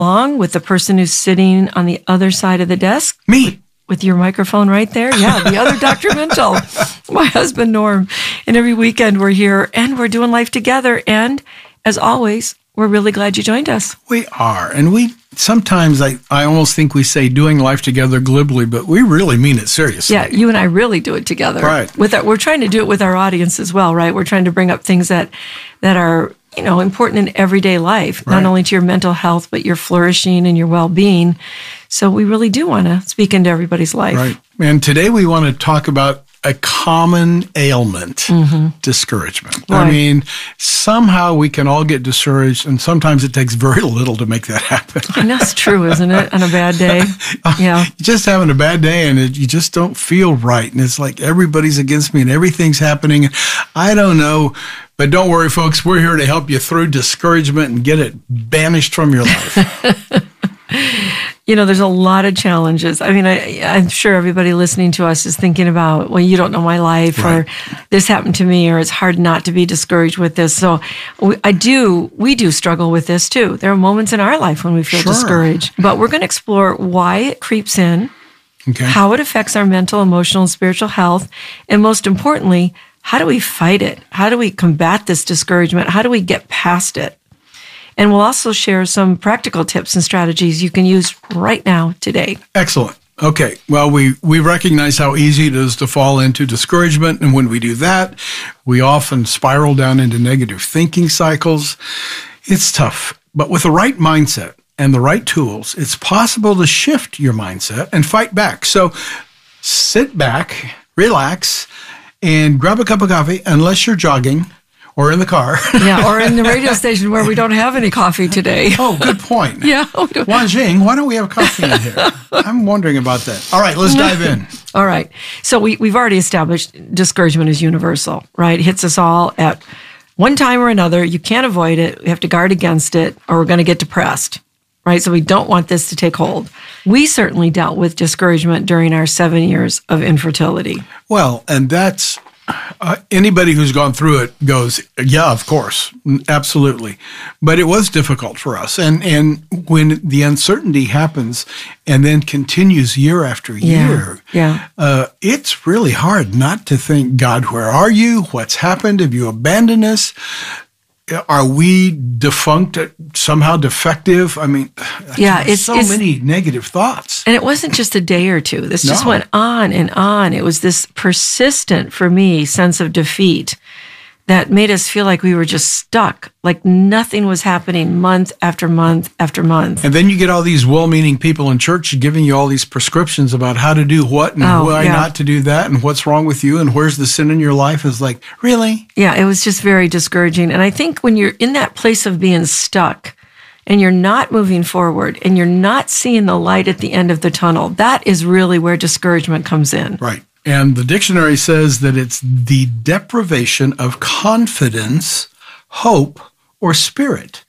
along with the person who's sitting on the other side of the desk. Me. With your microphone right there. Yeah, the other Dr. Mintle, my husband, Norm. And every weekend we're here and we're doing life together. And as always, we're really glad you joined us. We are. And we sometimes, I almost think we say doing life together glibly, but we really mean it seriously. Yeah, you and I really do it together. Right. We're trying to do it with our audience as well, right? We're trying to bring up things that are, important in everyday life, right. Not only to your mental health, but your flourishing and your well-being. So we really do want to speak into everybody's life. Right. And today we want to talk about a common ailment, discouragement. Right. I mean, somehow we can all get discouraged, and sometimes it takes very little to make that happen. And that's true, isn't it? On a bad day. Yeah. You're just having a bad day, and you just don't feel right. And it's like everybody's against me, and everything's happening. I don't know. But don't worry, folks. We're here to help you through discouragement and get it banished from your life. There's a lot of challenges. I mean, I'm sure everybody listening to us is thinking about, well, you don't know my life, right. or this happened to me, or it's hard not to be discouraged with this. So we do struggle with this too. There are moments in our life when we feel discouraged, but we're going to explore why it creeps in, how it affects our mental, emotional, and spiritual health, and most importantly, how do we fight it? How do we combat this discouragement? How do we get past it? And we'll also share some practical tips and strategies you can use right now, today. Excellent. Okay. Well, we recognize how easy it is to fall into discouragement. And when we do that, we often spiral down into negative thinking cycles. It's tough. But with the right mindset and the right tools, it's possible to shift your mindset and fight back. So sit back, relax, and grab a cup of coffee, unless you're jogging or in the car. Yeah, or in the radio station where we don't have any coffee today. Oh, good point. Yeah. Wanjing, why don't we have coffee in here? I'm wondering about that. All right, let's dive in. All right. So we've already established discouragement is universal, right? It hits us all at one time or another. You can't avoid it. We have to guard against it, or we're going to get depressed, right? So we don't want this to take hold. We certainly dealt with discouragement during our 7 years of infertility. Well, and that's anybody who's gone through it goes, yeah, of course, absolutely. But it was difficult for us. And when the uncertainty happens and then continues year after year, it's really hard not to think, God, where are you? What's happened? Have you abandoned us? Are we defunct, somehow defective? I mean, it's many negative thoughts. And it wasn't just a day or two. This just went on and on. It was this persistent, for me, sense of defeat that made us feel like we were just stuck, like nothing was happening month after month after month. And then you get all these well-meaning people in church giving you all these prescriptions about how to do what and why not to do that and what's wrong with you and where's the sin in your life. Is like, really? Yeah, it was just very discouraging. And I think when you're in that place of being stuck and you're not moving forward and you're not seeing the light at the end of the tunnel, that is really where discouragement comes in. Right. And the dictionary says that it's the deprivation of confidence, hope, or spirit.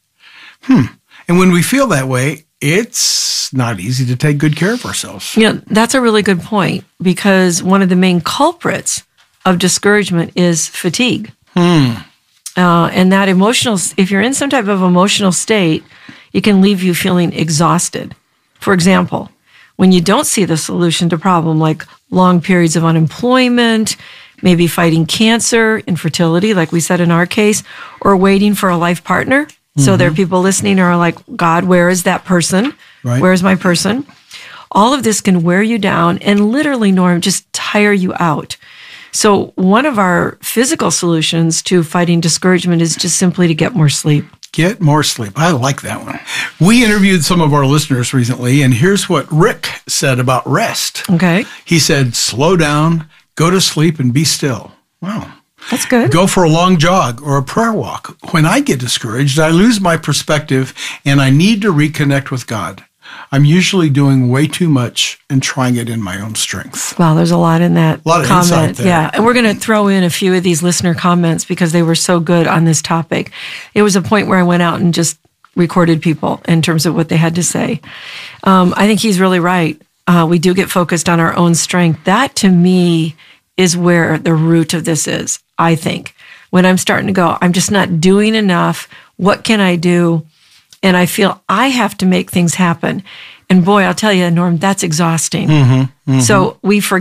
And when we feel that way, it's not easy to take good care of ourselves. Yeah, that's a really good point, because one of the main culprits of discouragement is fatigue. And that if you're in some type of emotional state, it can leave you feeling exhausted. For example, when you don't see the solution to problem like long periods of unemployment, maybe fighting cancer, infertility, like we said in our case, or waiting for a life partner. So there are people listening who are like, God, where is that person? Right. Where is my person? All of this can wear you down and literally, Norm, just tire you out. So one of our physical solutions to fighting discouragement is just simply to get more sleep. Get more sleep. I like that one. We interviewed some of our listeners recently, and here's what Rick said about rest. Okay. He said, slow down, go to sleep, and be still. Wow. That's good. Go for a long jog or a prayer walk. When I get discouraged, I lose my perspective, and I need to reconnect with God. I'm usually doing way too much and trying it in my own strength. Wow, there's a lot in that a lot of comment. Insight there. Yeah, and we're going to throw in a few of these listener comments because they were so good on this topic. It was a point where I went out and just recorded people in terms of what they had to say. I think he's really right. We do get focused on our own strength. That, to me, is where the root of this is, I think. When I'm starting to go, I'm just not doing enough. What can I do? and I feel I have to make things happen. And boy, I'll tell you, Norm, that's exhausting. So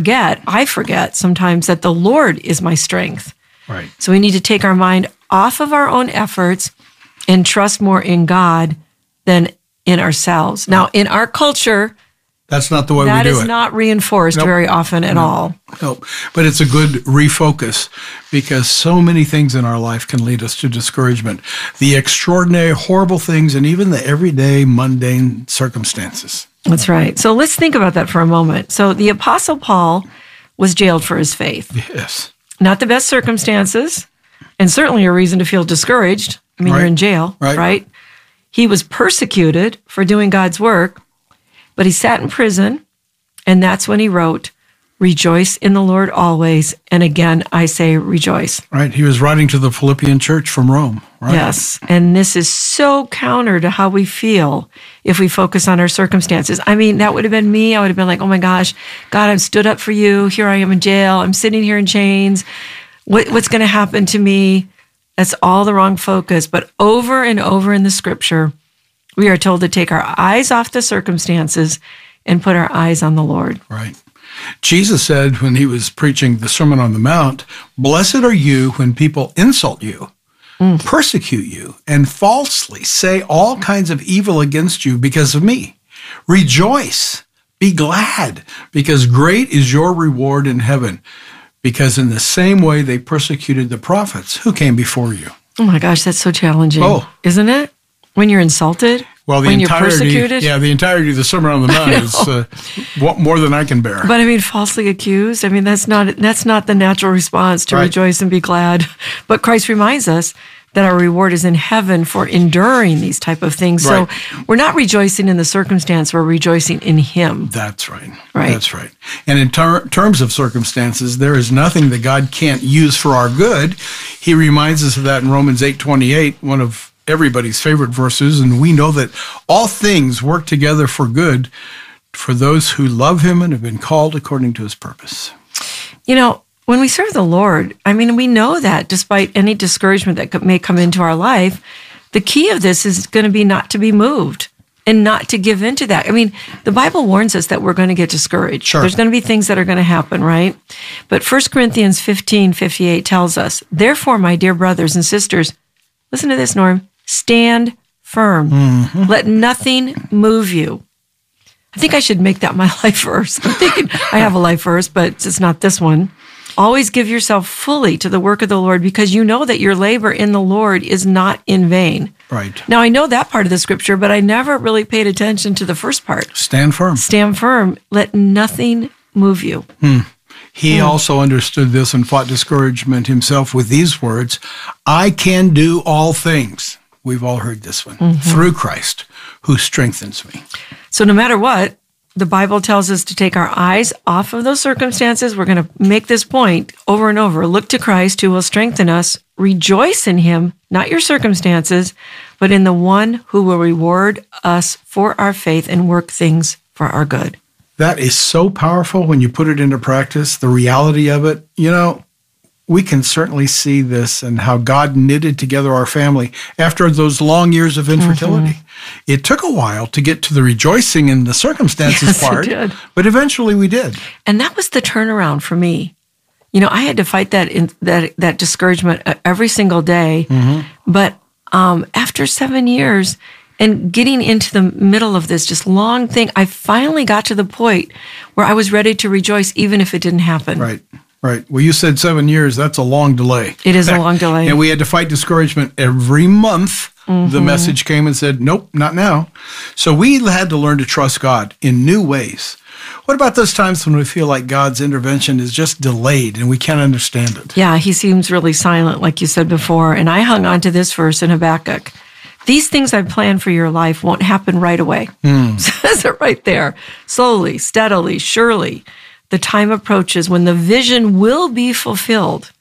I forget sometimes that the Lord is my strength. Right. So we need to take our mind off of our own efforts and trust more in God than in ourselves. Now, in our culture, that's not the way we do it. That is not reinforced very often at all. Nope. But it's a good refocus because so many things in our life can lead us to discouragement. The extraordinary, horrible things, and even the everyday, mundane circumstances. That's right. So let's think about that for a moment. So the Apostle Paul was jailed for his faith. Yes. Not the best circumstances, and certainly a reason to feel discouraged. I mean, you're in jail, right? He was persecuted for doing God's work, but he sat in prison, and that's when he wrote, "Rejoice in the Lord always, and again I say rejoice." Right. He was writing to the Philippian church from Rome, right? Yes, and this is so counter to how we feel if we focus on our circumstances. I mean, that would have been me. I would have been like, oh my gosh, God, I've stood up for you. Here I am in jail. I'm sitting here in chains. What's going to happen to me? That's all the wrong focus. But over and over in the scripture, we are told to take our eyes off the circumstances and put our eyes on the Lord. Right. Jesus said when he was preaching the Sermon on the Mount, "Blessed are you when people insult you, persecute you, and falsely say all kinds of evil against you because of me. Rejoice, be glad, because great is your reward in heaven. Because in the same way they persecuted the prophets who came before you." Oh my gosh, that's so challenging, isn't it? When you're insulted, when you're persecuted. Yeah, the entirety of the Sermon on the Mount is more than I can bear. But I mean, falsely accused. I mean, that's not the natural response to rejoice and be glad. But Christ reminds us that our reward is in heaven for enduring these type of things. So we're not rejoicing in the circumstance, we're rejoicing in Him. That's right. That's right. And in terms of circumstances, there is nothing that God can't use for our good. He reminds us of that in Romans 8:28, one of everybody's favorite verses, and we know that all things work together for good for those who love Him and have been called according to His purpose. You know, when we serve the Lord, I mean, we know that despite any discouragement that may come into our life, the key of this is going to be not to be moved and not to give in to that. I mean, the Bible warns us that we're going to get discouraged. Sure. There's going to be things that are going to happen, right? But 1 Corinthians 15:58 tells us, "Therefore, my dear brothers and sisters," listen to this, Norm, "stand firm. Let nothing move you." I think I should make that my life verse. I'm thinking I have a life verse, but it's not this one. "Always give yourself fully to the work of the Lord, because you know that your labor in the Lord is not in vain." Right. Now, I know that part of the scripture, but I never really paid attention to the first part. Stand firm. Stand firm. Let nothing move you. He also understood this and fought discouragement himself with these words, "I can do all things." We've all heard this one. "Through Christ, who strengthens me." So no matter what, the Bible tells us to take our eyes off of those circumstances. We're going to make this point over and over. Look to Christ, who will strengthen us. Rejoice in Him, not your circumstances, but in the one who will reward us for our faith and work things for our good. That is so powerful when you put it into practice, the reality of it. You know, we can certainly see this and how God knitted together our family after those long years of infertility. It took a while to get to the rejoicing in the circumstances part, it did. But eventually we did. And that was the turnaround for me. You know, I had to fight that discouragement every single day. But after 7 years and getting into the middle of this just long thing, I finally got to the point where I was ready to rejoice even if it didn't happen. Right. Well, you said 7 years. That's a long delay. It is a long delay. And we had to fight discouragement every month. The message came and said, nope, not now. So we had to learn to trust God in new ways. What about those times when we feel like God's intervention is just delayed and we can't understand it? Yeah, He seems really silent, like you said before. And I hung on to this verse in Habakkuk. "These things I've planned for your life won't happen right away." Says it right there. "Slowly, steadily, surely, the time approaches when the vision will be fulfilled.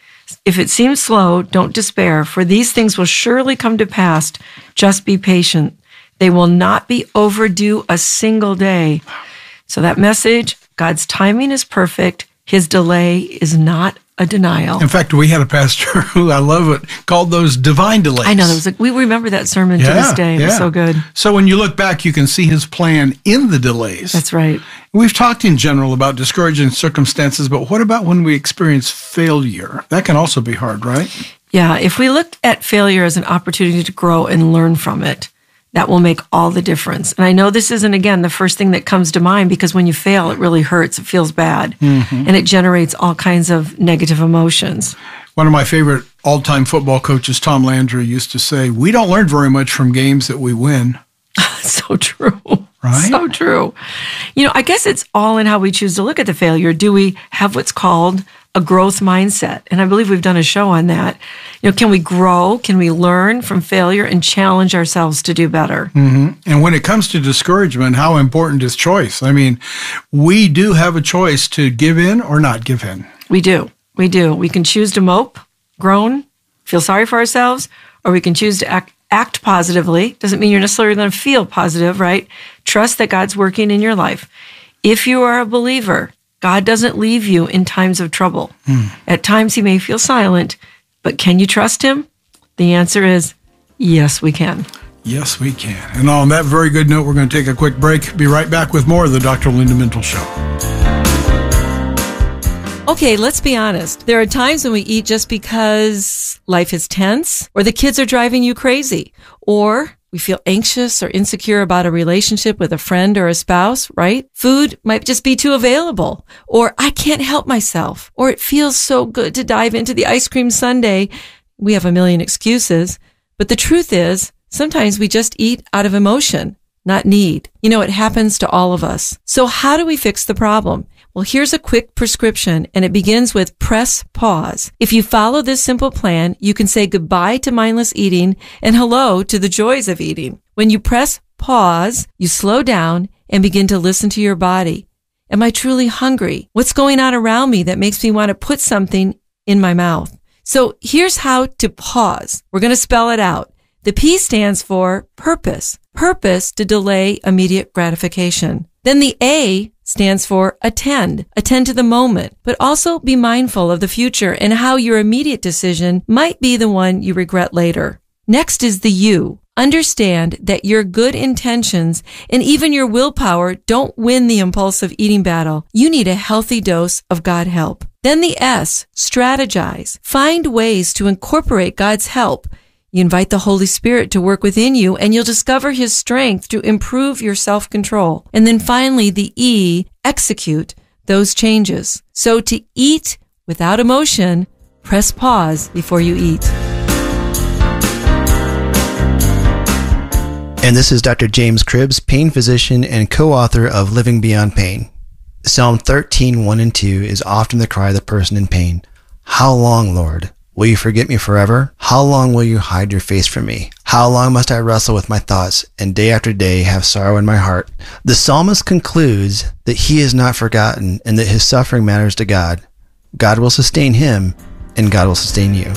If it seems slow, don't despair, for these things will surely come to pass. Just be patient. They will not be overdue a single day." So that message, God's timing is perfect. His delay is not a denial. In fact, we had a pastor who, I love it, called those divine delays. I know. We remember that sermon to this day. It was so good. So when you look back, you can see his plan in the delays. That's right. We've talked in general about discouraging circumstances, but what about when we experience failure? That can also be hard, right? Yeah. If we look at failure as an opportunity to grow and learn from it, that will make all the difference. And I know this isn't, again, the first thing that comes to mind, because when you fail, it really hurts. It feels bad. Mm-hmm. And it generates all kinds of negative emotions. One of my favorite all-time football coaches, Tom Landry, used to say, we don't learn very much from games that we win. So true. Right? So true. I guess it's all in how we choose to look at the failure. Do we have what's called a growth mindset? And I believe we've done a show on that. Can we grow? Can we learn from failure and challenge ourselves to do better? Mm-hmm. And when it comes to discouragement, how important is choice? I mean, we do have a choice to give in or not give in. We do. We do. We can choose to mope, groan, feel sorry for ourselves, or we can choose to act positively. Doesn't mean you're necessarily going to feel positive, right? Trust that God's working in your life. If you are a believer, God doesn't leave you in times of trouble. At times he may feel silent, but can you trust him? The answer is yes, we can. Yes, we can. And on that very good note, we're going to take a quick break. Be right back with more of the Dr. Linda Mintle Show. Okay, let's be honest. There are times when we eat just because life is tense, or the kids are driving you crazy, or we feel anxious or insecure about a relationship with a friend or a spouse, right? Food might just be too available, or I can't help myself, or it feels so good to dive into the ice cream sundae. We have a million excuses, but the truth is, sometimes we just eat out of emotion, not need. It happens to all of us. So how do we fix the problem? Well, here's a quick prescription, and it begins with press pause. If you follow this simple plan, you can say goodbye to mindless eating and hello to the joys of eating. When you press pause, you slow down and begin to listen to your body. Am I truly hungry? What's going on around me that makes me want to put something in my mouth? So here's how to pause. We're going to spell it out. The P stands for purpose. Purpose to delay immediate gratification. Then the A stands for attend. Attend to the moment, but also be mindful of the future and how your immediate decision might be the one you regret later. Next is the U. Understand that your good intentions and even your willpower don't win the impulsive eating battle. You need a healthy dose of God help. Then the S, strategize. Find ways to incorporate God's help. You invite the Holy Spirit to work within you, and you'll discover his strength to improve your self-control. And then finally, the E, execute those changes. So to eat without emotion, press pause before you eat. And this is Dr. James Cribbs, pain physician and co-author of Living Beyond Pain. Psalm 13, 1 and 2 is often the cry of the person in pain. How long, Lord? Will you forget me forever? How long will you hide your face from me? How long must I wrestle with my thoughts and day after day have sorrow in my heart? The psalmist concludes that he is not forgotten and that his suffering matters to God. God will sustain him and God will sustain you.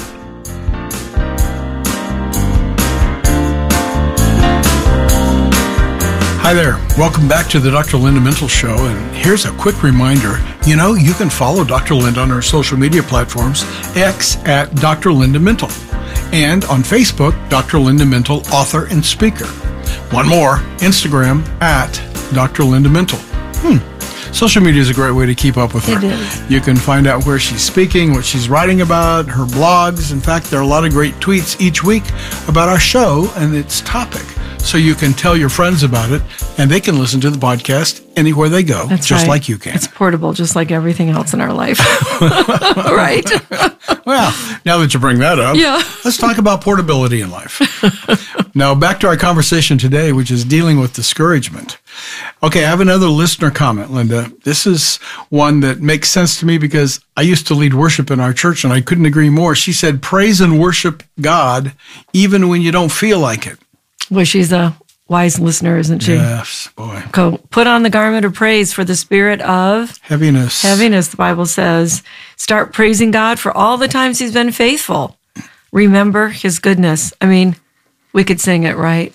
Hi there. Welcome back to the Dr. Linda Mintle Show. And here's a quick reminder. You can follow Dr. Linda on our social media platforms, X at Dr. Linda Mintle, and on Facebook, Dr. Linda Mintle, author and speaker. One more, Instagram at Dr. Linda Mintle. Social media is a great way to keep up with her. It is. You can find out where she's speaking, what she's writing about, her blogs. In fact, there are a lot of great tweets each week about our show and its topic. So you can tell your friends about it, and they can listen to the podcast anywhere they go, That's just right. like you can. It's portable, just like everything else in our life. Right? Well, now that you bring that up, let's talk about portability in life. Now, back to our conversation today, which is dealing with discouragement. Okay, I have another listener comment, Linda. This is one that makes sense to me because I used to lead worship in our church, and I couldn't agree more. She said, praise and worship God even when you don't feel like it. Well, she's a wise listener, isn't she? Yes, boy. Put on the garment of praise for the spirit of Heaviness. Heaviness, the Bible says. Start praising God for all the times he's been faithful. Remember his goodness. I mean, we could sing it, right?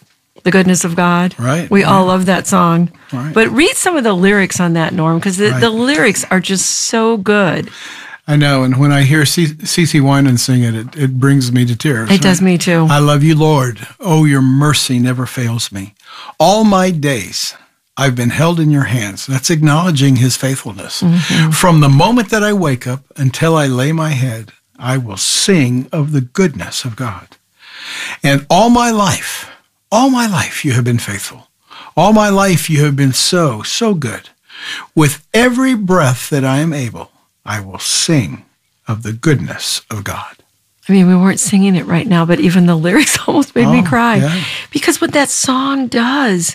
The goodness of God. Right. We all love that song. Right. But read some of the lyrics on that, Norm, because the lyrics are just so good. I know, and when I hear CeCe Winans sing it brings me to tears. It does me too. I love you, Lord. Oh, your mercy never fails me. All my days I've been held in your hands. That's acknowledging his faithfulness. Mm-hmm. From the moment that I wake up until I lay my head, I will sing of the goodness of God. And all my life you have been faithful. All my life you have been so, so good. With every breath that I am able, I will sing of the goodness of God. I mean, we weren't singing it right now, but even the lyrics almost made me cry. Yeah. Because what that song does,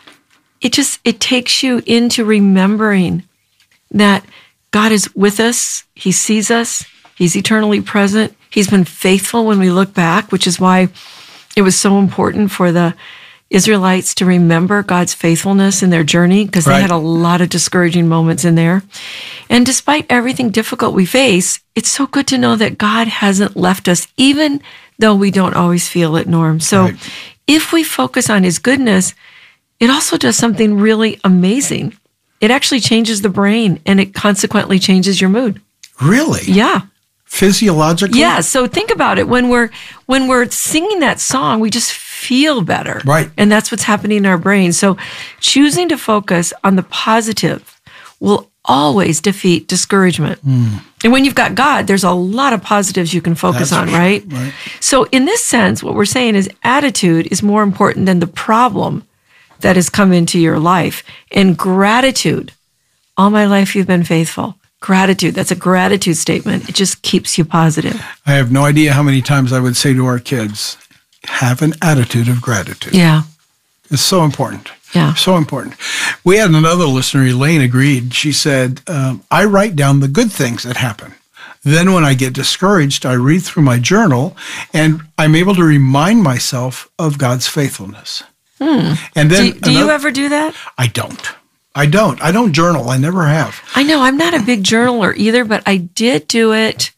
it takes you into remembering that God is with us. He sees us. He's eternally present. He's been faithful when we look back, which is why it was so important for the Israelites to remember God's faithfulness in their journey, because they had a lot of discouraging moments in there. And despite everything difficult we face, it's so good to know that God hasn't left us, even though we don't always feel it, Norm. So if we focus on his goodness, it also does something really amazing. It actually changes the brain, and it consequently changes your mood. Really? Yeah. Physiologically? Yeah. So think about it. When we're singing that song, we just feel better. Right. And that's what's happening in our brain. So choosing to focus on the positive will always defeat discouragement. And when you've got God, there's a lot of positives you can focus on, right? Right. So in this sense, what we're saying is attitude is more important than the problem that has come into your life. And gratitude, all my life you've been faithful. Gratitude, that's a gratitude statement. It just keeps you positive. I have no idea how many times I would say to our kids, have an attitude of gratitude. Yeah. It's so important. Yeah. So important. We had another listener, Elaine, agreed. She said, I write down the good things that happen. Then when I get discouraged, I read through my journal, and I'm able to remind myself of God's faithfulness. And then do you ever do that? I don't. I don't journal. I never have. I know. I'm not a big journaler either, but I did do it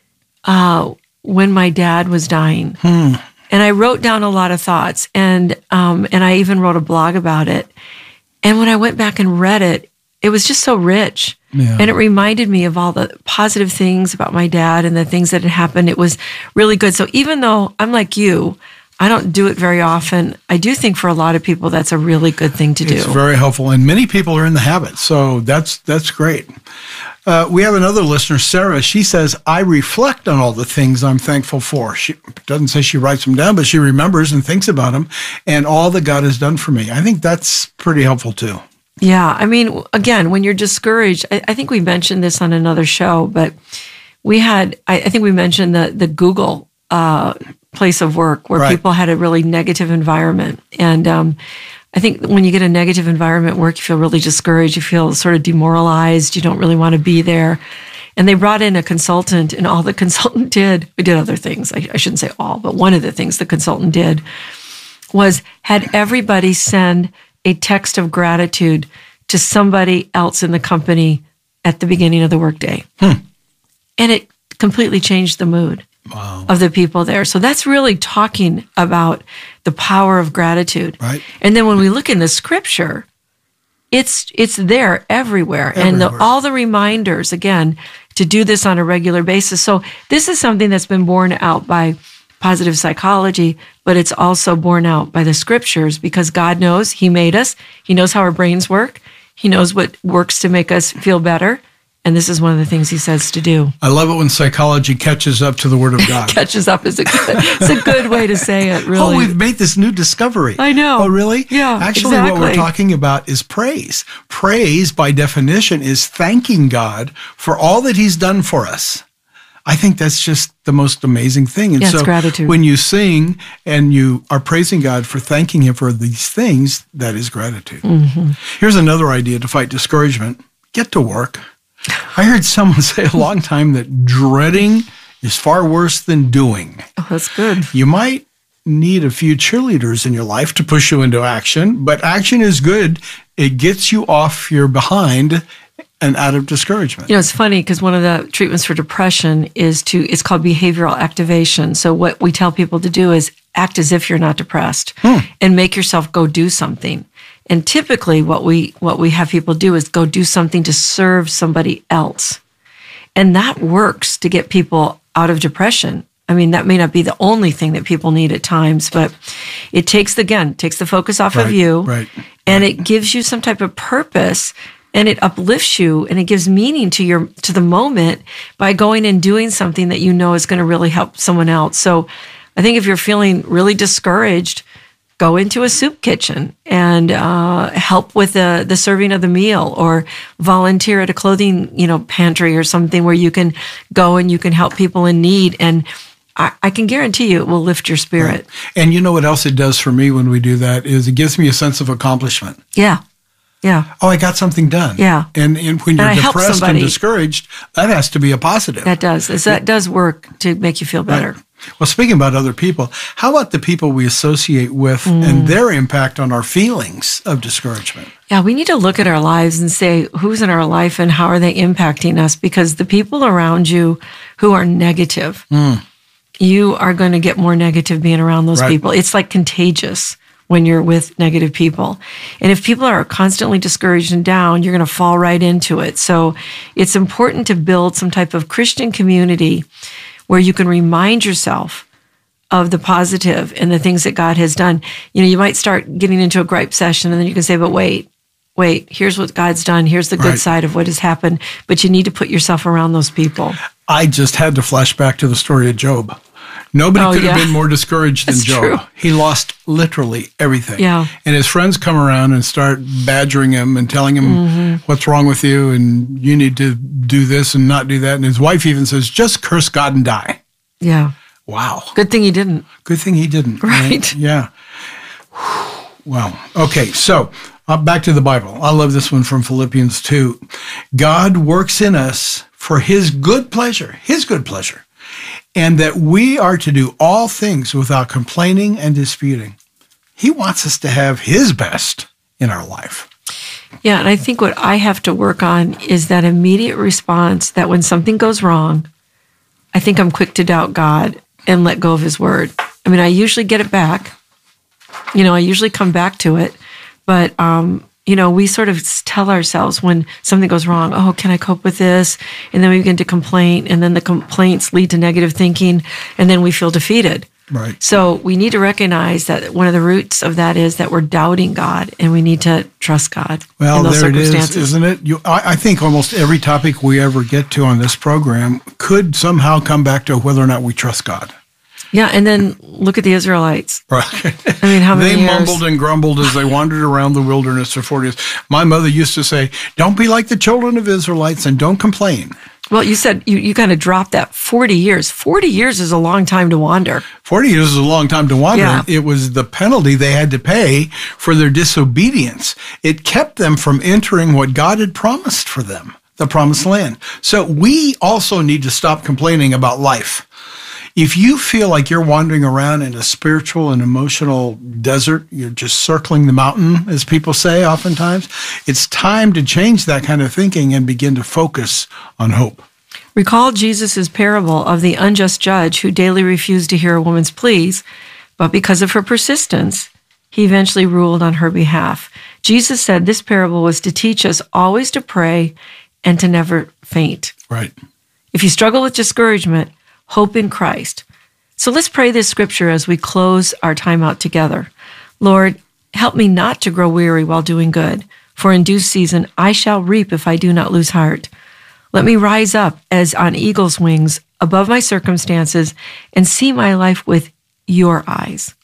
when my dad was dying. And I wrote down a lot of thoughts, and I even wrote a blog about it. And when I went back and read it, it was just so rich. Yeah. And it reminded me of all the positive things about my dad and the things that had happened. It was really good. So even though I'm like you, I don't do it very often, I do think for a lot of people that's a really good thing to do. It's very helpful, and many people are in the habit, so that's great. We have another listener, Sarah. She says, I reflect on all the things I'm thankful for. She doesn't say she writes them down, but she remembers and thinks about them and all that God has done for me. I think that's pretty helpful too. Yeah. I mean, again, when you're discouraged, I think we mentioned this on another show, but I think we mentioned the Google place of work where people had a really negative environment. And I think when you get a negative environment at work, you feel really discouraged. You feel sort of demoralized. You don't really want to be there. And they brought in a consultant, and all the consultant did, we did other things. I shouldn't say all, but one of the things the consultant did was had everybody send a text of gratitude to somebody else in the company at the beginning of the workday. And it completely changed the mood. Wow. Of the people there. So that's really talking about the power of gratitude. Right. And then when we look in the scripture, it's there everywhere. And all the reminders, again, to do this on a regular basis. So this is something that's been borne out by positive psychology, but it's also borne out by the scriptures, because God knows He made us. He knows how our brains work. He knows what works to make us feel better. And this is one of the things He says to do. I love it when psychology catches up to the Word of God. Catches up is it's a good way to say it, really. Oh, we've made this new discovery. I know. Oh, really? Yeah, actually, exactly. What we're talking about is praise. Praise, by definition, is thanking God for all that He's done for us. I think that's just the most amazing thing. And so gratitude. When you sing and you are praising God for thanking Him for these things, that is gratitude. Mm-hmm. Here's another idea to fight discouragement. Get to work. I heard someone say a long time that dreading is far worse than doing. Oh, that's good. You might need a few cheerleaders in your life to push you into action, but action is good. It gets you off your behind and out of discouragement. It's funny because one of the treatments for depression it's called behavioral activation. So what we tell people to do is act as if you're not depressed and make yourself go do something. And typically what we have people do is go do something to serve somebody else. And that works to get people out of depression. I mean, that may not be the only thing that people need at times, but it takes the focus off of you, and it gives you some type of purpose, and it uplifts you, and it gives meaning to the moment by going and doing something that you know is going to really help someone else. So I think if you're feeling really discouraged, go into a soup kitchen and help with the serving of the meal, or volunteer at a clothing pantry or something where you can go and you can help people in need. And I can guarantee you it will lift your spirit. Right. And you know what else it does for me when we do that is it gives me a sense of accomplishment. Yeah. Oh, I got something done. Yeah. And when you're depressed and discouraged, that has to be a positive. That does. That does work to make you feel better. Right. Well, speaking about other people, how about the people we associate with and their impact on our feelings of discouragement? Yeah, we need to look at our lives and say, who's in our life and how are they impacting us? Because the people around you who are negative, you are going to get more negative being around those people. It's like contagious when you're with negative people. And if people are constantly discouraged and down, you're going to fall right into it. So it's important to build some type of Christian community where you can remind yourself of the positive and the things that God has done. You might start getting into a gripe session, and then you can say, but wait, here's what God's done. Here's the good side of what has happened. But you need to put yourself around those people. I just had to flash back to the story of Job. Nobody could have been more discouraged than Job. True. He lost literally everything. Yeah. And his friends come around and start badgering him and telling him what's wrong with you and you need to do this and not do that. And his wife even says, just curse God and die. Yeah. Wow. Good thing he didn't. Good thing he didn't. Right. Yeah. Wow. Okay, so back to the Bible. I love this one from Philippians 2. God works in us for his good pleasure, and that we are to do all things without complaining and disputing. He wants us to have his best in our life. Yeah, and I think what I have to work on is that immediate response that when something goes wrong, I think I'm quick to doubt God and let go of his word. I mean, I usually get it back. I usually come back to it. But, we sort of tell ourselves when something goes wrong, oh, can I cope with this? And then we begin to complain, and then the complaints lead to negative thinking, and then we feel defeated. Right. So we need to recognize that one of the roots of that is that we're doubting God, and we need to trust God. Well, in those there it circumstances. is, isn't it? I think almost every topic we ever get to on this program could somehow come back to whether or not we trust God. Yeah, and then look at the Israelites. Right. I mean, how many They years? mumbled and grumbled as they wandered around the wilderness for 40 years. My mother used to say, don't be like the children of Israelites and don't complain. Well, you said you kind of dropped that 40 years. 40 years is a long time to wander. 40 years is a long time to wander. Yeah. It was the penalty they had to pay for their disobedience. It kept them from entering what God had promised for them, the promised land. So we also need to stop complaining about life. If you feel like you're wandering around in a spiritual and emotional desert, you're just circling the mountain, as people say oftentimes, it's time to change that kind of thinking and begin to focus on hope. Recall Jesus' parable of the unjust judge who daily refused to hear a woman's pleas, but because of her persistence, he eventually ruled on her behalf. Jesus said this parable was to teach us always to pray and to never faint. Right. If you struggle with discouragement, hope in Christ. So let's pray this scripture as we close our time out together. Lord, help me not to grow weary while doing good, for in due season I shall reap if I do not lose heart. Let me rise up as on eagle's wings above my circumstances and see my life with your eyes.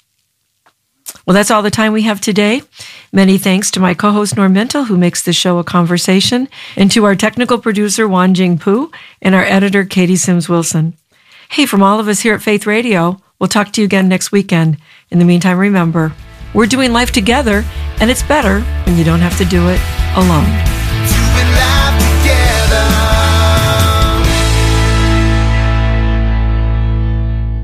Well, that's all the time we have today. Many thanks to my co-host Norm Mental, who makes this show a conversation, and to our technical producer Wan Jing Pu and our editor Katie Sims Wilson. Hey, from all of us here at Faith Radio, we'll talk to you again next weekend. In the meantime, remember, we're doing life together, and it's better when you don't have to do it alone.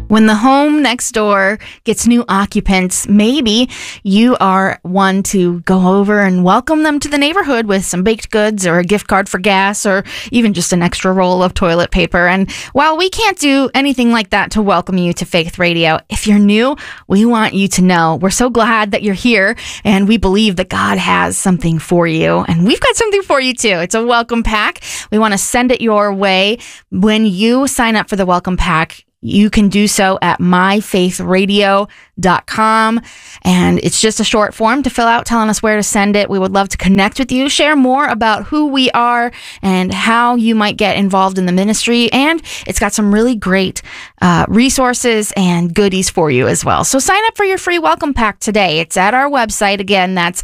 When the home next door gets new occupants, maybe you are one to go over and welcome them to the neighborhood with some baked goods or a gift card for gas or even just an extra roll of toilet paper. And while we can't do anything like that to welcome you to Faith Radio, if you're new, we want you to know we're so glad that you're here, and we believe that God has something for you. And we've got something for you too. It's a welcome pack. We want to send it your way. When you sign up for the welcome pack, you can do so at myfaithradio.com. And it's just a short form to fill out telling us where to send it. We would love to connect with you, share more about who we are and how you might get involved in the ministry. And it's got some really great resources and goodies for you as well. So sign up for your free welcome pack today. It's at our website. Again, that's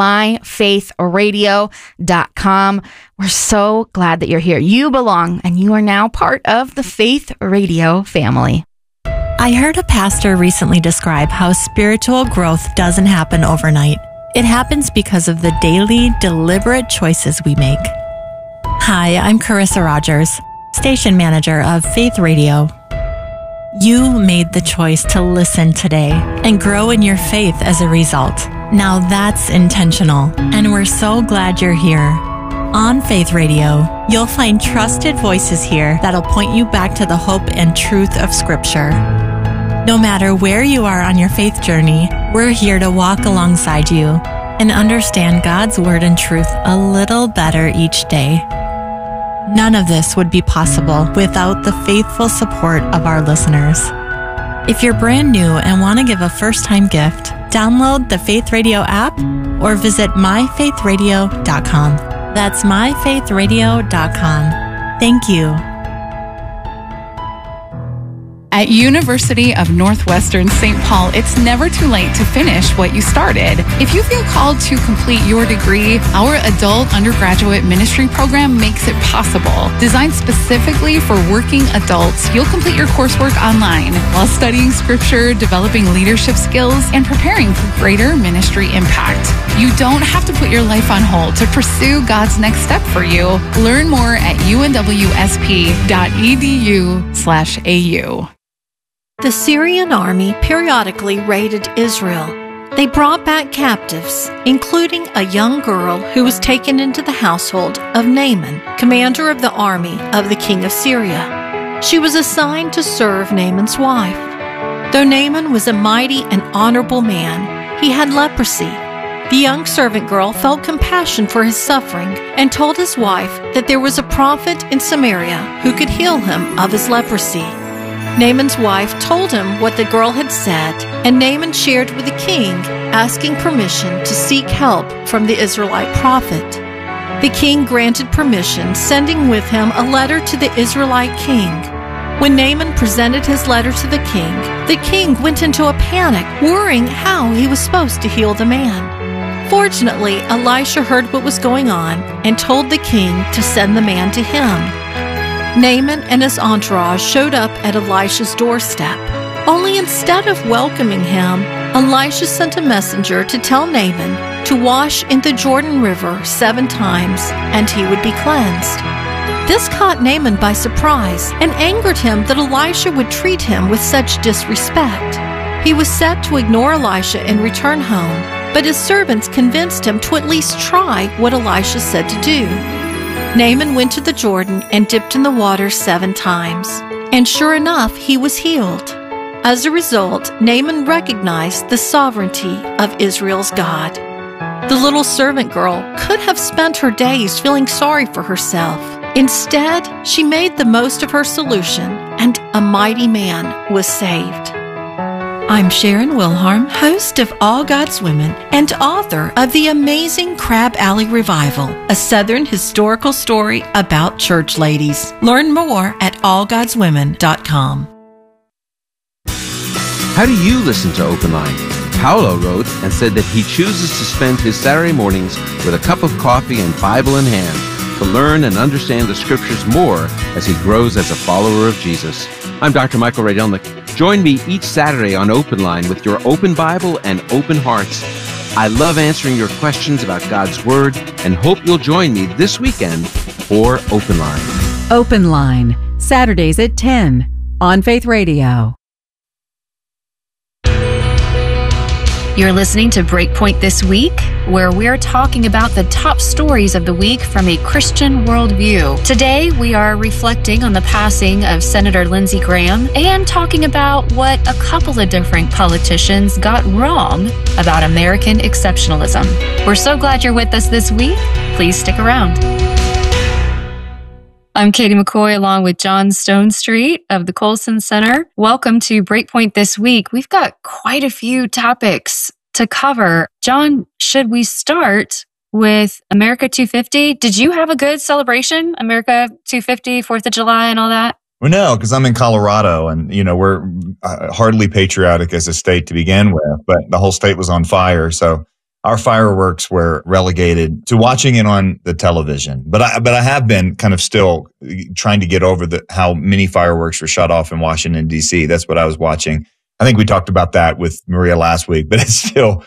myfaithradio.com. We're so glad that you're here. You belong, and you are now part of the Faith Radio family. I heard a pastor recently describe how spiritual growth doesn't happen overnight. It happens because of the daily, deliberate choices we make. Hi, I'm Carissa Rogers, station manager of Faith Radio. You made the choice to listen today and grow in your faith as a result. Now that's intentional, and we're so glad you're here. On Faith Radio, you'll find trusted voices here that'll point you back to the hope and truth of Scripture. No matter where you are on your faith journey, we're here to walk alongside you and understand God's Word and truth a little better each day. None of this would be possible without the faithful support of our listeners. If you're brand new and want to give a first-time gift, download the Faith Radio app or visit myfaithradio.com. That's myfaithradio.com. Thank you. At University of Northwestern St. Paul, it's never too late to finish what you started. If you feel called to complete your degree, our adult undergraduate ministry program makes it possible. Designed specifically for working adults, you'll complete your coursework online while studying Scripture, developing leadership skills, and preparing for greater ministry impact. You don't have to put your life on hold to pursue God's next step for you. Learn more at unwsp.edu/au. The Syrian army periodically raided Israel. They brought back captives, including a young girl who was taken into the household of Naaman, commander of the army of the king of Syria. She was assigned to serve Naaman's wife. Though Naaman was a mighty and honorable man, he had leprosy. The young servant girl felt compassion for his suffering and told his wife that there was a prophet in Samaria who could heal him of his leprosy. Naaman's wife told him what the girl had said, and Naaman shared with the king, asking permission to seek help from the Israelite prophet. The king granted permission, sending with him a letter to the Israelite king. When Naaman presented his letter to the king went into a panic, worrying how he was supposed to heal the man. Fortunately, Elisha heard what was going on and told the king to send the man to him. Naaman and his entourage showed up at Elisha's doorstep. Only instead of welcoming him, Elisha sent a messenger to tell Naaman to wash in the Jordan River 7 times and he would be cleansed. This caught Naaman by surprise and angered him that Elisha would treat him with such disrespect. He was set to ignore Elisha and return home, but his servants convinced him to at least try what Elisha said to do. Naaman went to the Jordan and dipped in the water 7 times, and sure enough, he was healed. As a result, Naaman recognized the sovereignty of Israel's God. The little servant girl could have spent her days feeling sorry for herself. Instead, she made the most of her solution, and a mighty man was saved. I'm Sharon Wilharm, host of All God's Women and author of The Amazing Crab Alley Revival, a Southern historical story about church ladies. Learn more at allgodswomen.com. How do you listen to Open Line? Paolo wrote and said that he chooses to spend his Saturday mornings with a cup of coffee and Bible in hand to learn and understand the Scriptures more as he grows as a follower of Jesus. I'm Dr. Michael Rydelnik. Join me each Saturday on Open Line with your open Bible and open hearts. I love answering your questions about God's Word and hope you'll join me this weekend for Open Line. Open Line, Saturdays at 10 on Faith Radio. You're listening to Breakpoint This Week, where we're talking about the top stories of the week from a Christian worldview. Today, we are reflecting on the passing of Senator Lindsey Graham and talking about what a couple of different politicians got wrong about American exceptionalism. We're so glad you're with us this week. Please stick around. I'm Katie McCoy along with John Stonestreet of the Colson Center. Welcome to Breakpoint This Week. We've got quite a few topics to cover. John, should we start with America 250? Did you have a good celebration? America 250, 4th of July and all that? Well, no, because I'm in Colorado and, we're hardly patriotic as a state to begin with, but the whole state was on fire. So our fireworks were relegated to watching it on the television. But I have been kind of still trying to get over how many fireworks were shut off in Washington, D.C. That's what I was watching. I think we talked about that with Maria last week, but it's still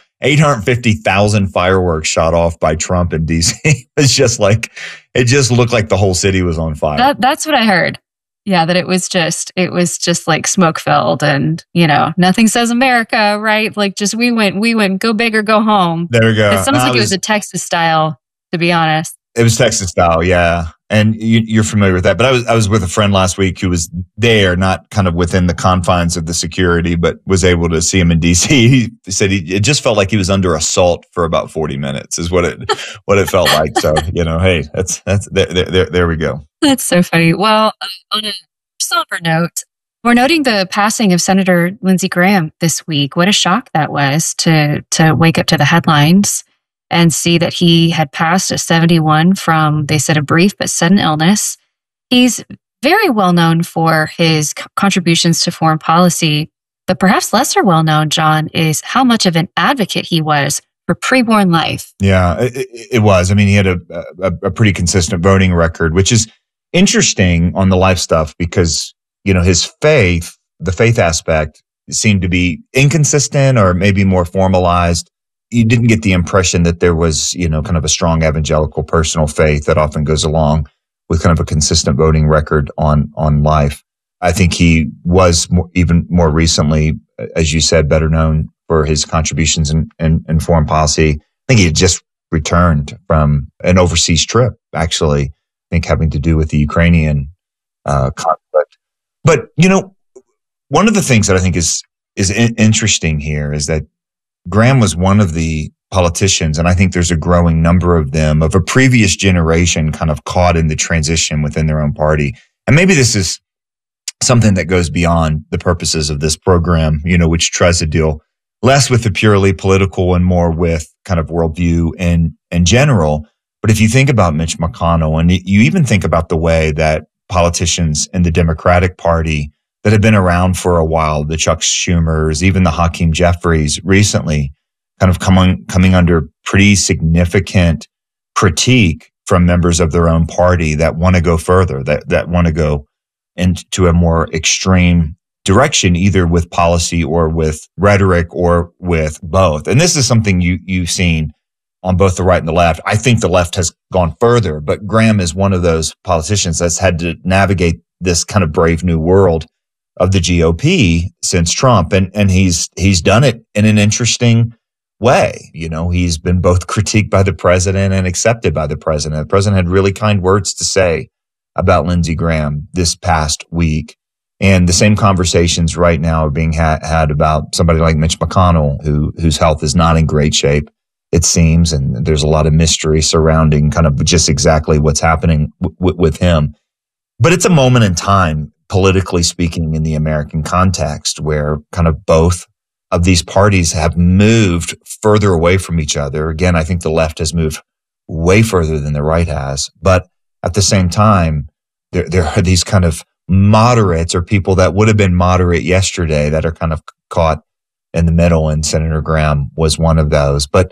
850,000 fireworks shot off by Trump in D.C. It's just like, it just looked like the whole city was on fire. That's what I heard. Yeah, that it was just like smoke filled and, nothing says America, right? Like just we went, go big or go home. There we go. It sounds like it was a Texas style, to be honest. It was Texas style, yeah. And you're familiar with that. But I was with a friend last week who was there, not kind of within the confines of the security, but was able to see him in D.C. He said it just felt like he was under assault for about 40 minutes is what it felt like. So, hey, that's there we go. That's so funny. Well, on a somber note, we're noting the passing of Senator Lindsey Graham this week. What a shock that was to wake up to the headlines and see that he had passed at 71 from, they said, a brief but sudden illness. He's very well known for his contributions to foreign policy, but perhaps lesser well known, John, is how much of an advocate he was for preborn life. Yeah, it was. I mean, he had a pretty consistent voting record, which is interesting on the life stuff because, his faith, the faith aspect seemed to be inconsistent or maybe more formalized. You didn't get the impression that there was, kind of a strong evangelical personal faith that often goes along with kind of a consistent voting record on life. I think he was even more recently, as you said, better known for his contributions in foreign policy. I think he had just returned from an overseas trip, actually, I think having to do with the Ukrainian conflict. But, one of the things that I think is interesting here is that Graham was one of the politicians, and I think there's a growing number of them, of a previous generation kind of caught in the transition within their own party. And maybe this is something that goes beyond the purposes of this program, which tries to deal less with the purely political and more with kind of worldview in general. But if you think about Mitch McConnell, and you even think about the way that politicians in the Democratic Party that have been around for a while, the Chuck Schumers, even the Hakeem Jeffries recently, kind of coming under pretty significant critique from members of their own party that want to go further, that want to go into a more extreme direction, either with policy or with rhetoric or with both. And this is something you've seen on both the right and the left. I think the left has gone further, but Graham is one of those politicians that's had to navigate this kind of brave new world of the GOP since Trump. And he's done it in an interesting way. He's been both critiqued by the president and accepted by the president. The president had really kind words to say about Lindsey Graham this past week. And the same conversations right now are being had about somebody like Mitch McConnell, whose health is not in great shape, it seems. And there's a lot of mystery surrounding kind of just exactly what's happening with him. But it's a moment in time, politically speaking, in the American context, where kind of both of these parties have moved further away from each other. Again, I think the left has moved way further than the right has. But at the same time, there are these kind of moderates or people that would have been moderate yesterday that are kind of caught in the middle. And Senator Graham was one of those. But,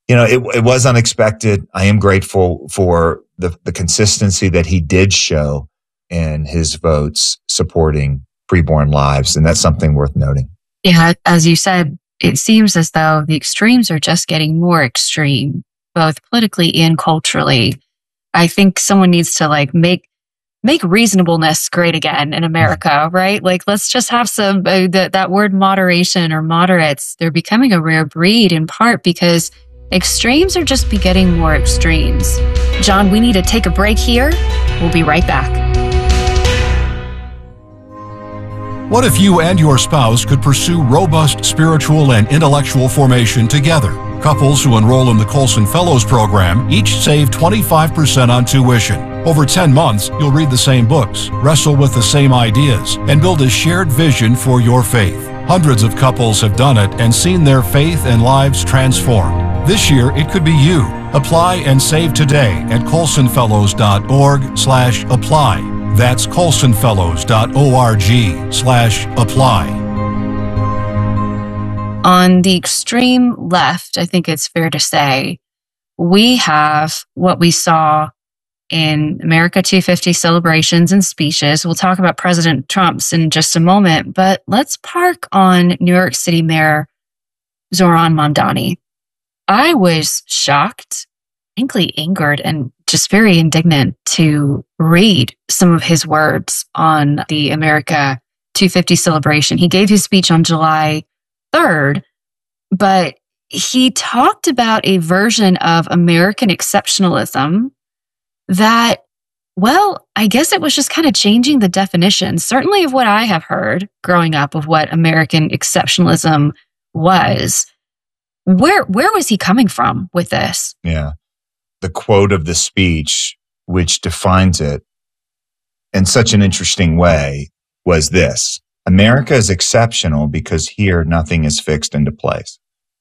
it was unexpected. I am grateful for the consistency that he did show in his votes supporting preborn lives. And that's something worth noting. Yeah, as you said, it seems as though the extremes are just getting more extreme, both politically and culturally. I think someone needs to make make reasonableness great again in America, right? Like, let's just have some, that word moderation or moderates, they're becoming a rare breed in part because extremes are just getting more extremes. John, we need to take a break here. We'll be right back. What if you and your spouse could pursue robust spiritual and intellectual formation together? Couples who enroll in the Colson Fellows program each save 25% on tuition. Over 10 months, you'll read the same books, wrestle with the same ideas, and build a shared vision for your faith. Hundreds of couples have done it and seen their faith and lives transformed. This year, it could be you. Apply and save today at colsonfellows.org/apply. That's colsonfellows.org/apply. On the extreme left, I think it's fair to say, we have what we saw in America 250 celebrations and speeches. We'll talk about President Trump's in just a moment, but let's park on New York City Mayor Zohran Mamdani. I was shocked, frankly angered, and just very indignant to read some of his words on the America 250 celebration. He gave his speech on July 3rd, but he talked about a version of American exceptionalism that, well, I guess it was just kind of changing the definition, certainly of what I have heard growing up of what American exceptionalism was. Where was he coming from with this? Yeah. The quote of the speech, which defines it in such an interesting way, was this: America is exceptional because here nothing is fixed into place.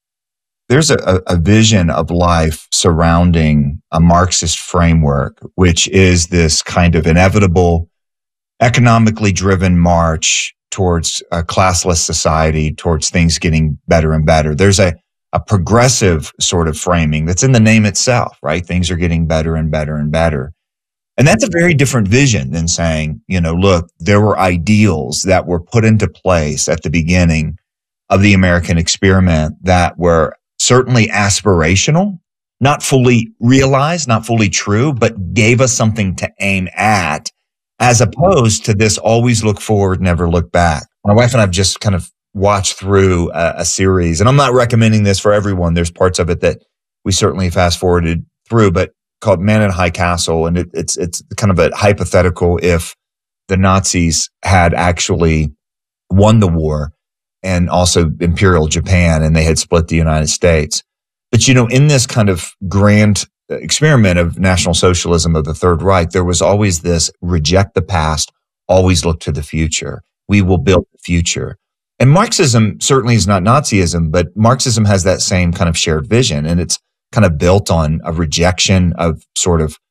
There's a vision of life surrounding a Marxist framework, which is this kind of inevitable, economically driven march towards a classless society, towards things getting better and better. There's a progressive sort of framing that's in the name itself, right? Things are getting better and better and better. And that's a very different vision than saying, look, there were ideals that were put into place at the beginning of the American experiment that were certainly aspirational, not fully realized, not fully true, but gave us something to aim at, as opposed to this always look forward, never look back. My wife and I have just kind of watched through a series, and I'm not recommending this for everyone. There's parts of it that we certainly fast forwarded through, but called Man in High Castle. And it's kind of a hypothetical if the Nazis had actually won the war and also Imperial Japan, and they had split the United States. But, in this kind of grand experiment of National Socialism of the Third Reich, there was always this reject the past, always look to the future. We will build the future. And Marxism certainly is not Nazism, but Marxism has that same kind of shared vision, and it's kind of built on a rejection of sort of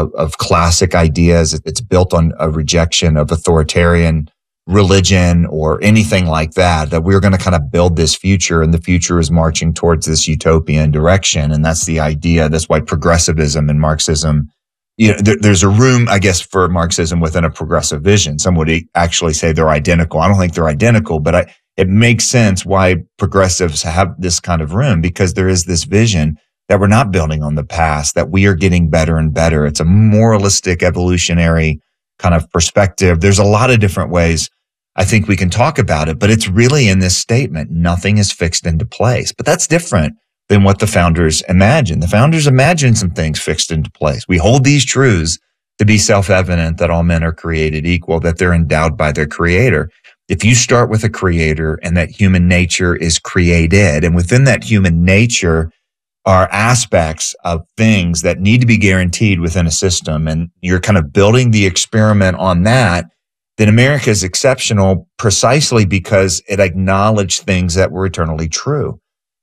classic ideas. It's built on a rejection of authoritarian religion or anything like that we're going to kind of build this future, and the future is marching towards this utopian direction. And that's the idea. That's why progressivism and Marxism, there's a room, I guess, for Marxism within a progressive vision. Some would actually say they're identical. I don't think they're identical, but it makes sense why progressives have this kind of room, because there is this vision that we're not building on the past, that we are getting better and better. It's a moralistic, evolutionary kind of perspective. There's a lot of different ways I think we can talk about it, but it's really in this statement, nothing is fixed into place. But that's different than what the founders imagined. The founders imagined some things fixed into place. We hold these truths to be self-evident, that all men are created equal, that they're endowed by their creator. If you start with a creator and that human nature is created, and within that human nature are aspects of things that need to be guaranteed within a system, and you're kind of building the experiment on that, then America is exceptional precisely because it acknowledged things that were eternally true.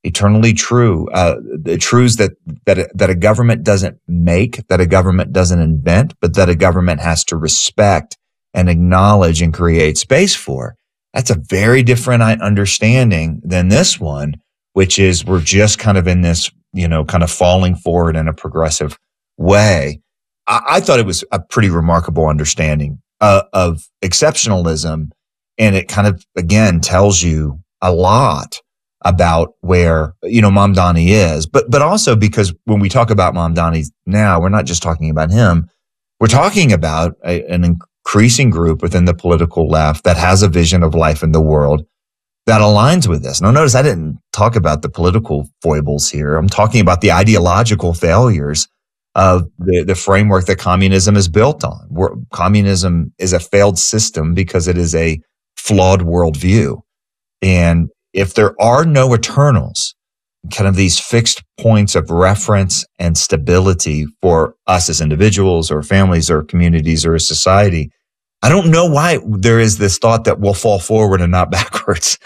The truths that a government doesn't make, that a government doesn't invent, but that a government has to respect and acknowledge and create space for. That's a very different understanding than this one, which is we're just kind of in this, kind of falling forward in a progressive way. I thought it was a pretty remarkable understanding of exceptionalism, and it kind of, again, tells you a lot about where, Mamdani is, but also because when we talk about Mamdani now, we're not just talking about him. we're talking about an increasing group within the political left that has a vision of life in the world that aligns with this. Now, notice I didn't talk about the political foibles here. I'm talking about the ideological failures of the framework that communism is built on. Communism is a failed system because it is a flawed worldview. And if there are no eternals, kind of these fixed points of reference and stability for us as individuals or families or communities or a society, I don't know why there is this thought that we'll fall forward and not backwards,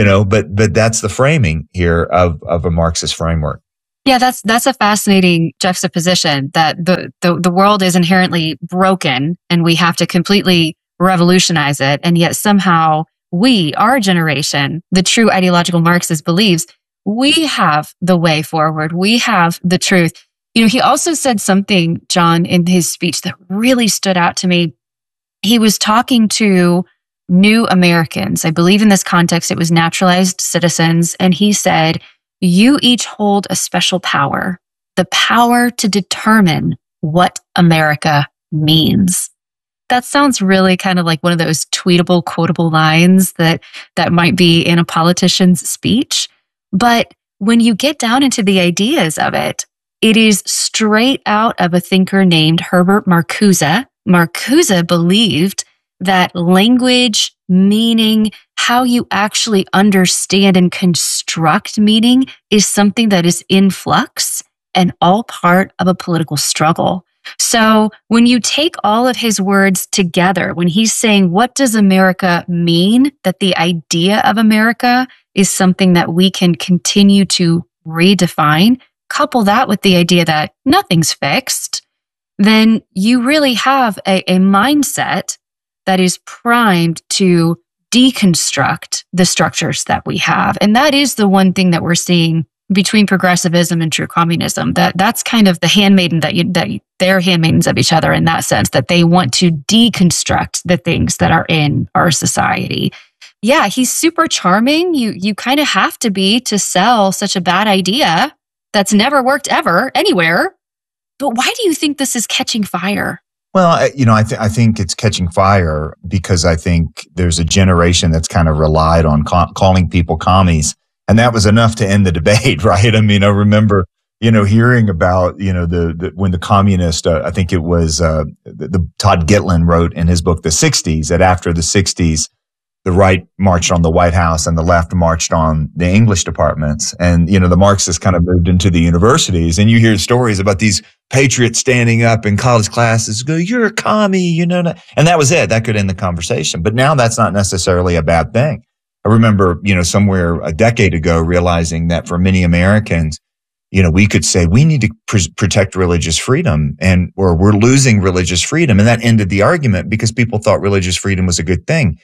but that's the framing here of a Marxist framework. Yeah, that's a fascinating juxtaposition that the world is inherently broken and we have to completely revolutionize it. And yet somehow our generation, the true ideological Marxist believes we have the way forward. We have the truth. He also said something, John, in his speech that really stood out to me. He was talking to new Americans. I believe in this context, it was naturalized citizens. And he said, you each hold a special power, the power to determine what America means. That sounds really kind of like one of those tweetable, quotable lines that might be in a politician's speech. But when you get down into the ideas of it, it is straight out of a thinker named Herbert Marcuse. Marcuse believed that language, meaning, how you actually understand and construct meaning is something that is in flux and all part of a political struggle. So when you take all of his words together, when he's saying, what does America mean? That the idea of America is something that we can continue to redefine, couple that with the idea that nothing's fixed, then you really have a mindset that is primed to deconstruct the structures that we have. And that is the one thing that we're seeing between progressivism and true communism, that's kind of the handmaiden that they're handmaidens of each other in that sense, that they want to deconstruct the things that are in our society. Yeah, he's super charming. You kind of have to be to sell such a bad idea that's never worked ever anywhere. But why do you think this is catching fire? Well, I think it's catching fire because I think there's a generation that's kind of relied on calling people commies. And that was enough to end the debate, right? I mean, I remember, hearing about, when the communist, I think it was, the Todd Gitlin wrote in his book, The 60s, that after the 60s, the right marched on the White House and the left marched on the English departments. And, the Marxists kind of moved into the universities. And you hear stories about these patriots standing up in college classes, go, you're a commie, and that was it. That could end the conversation. But now that's not necessarily a bad thing. I remember, somewhere a decade ago realizing that for many Americans, we could say we need to protect religious freedom or we're losing religious freedom. And that ended the argument because people thought religious freedom was a good thing.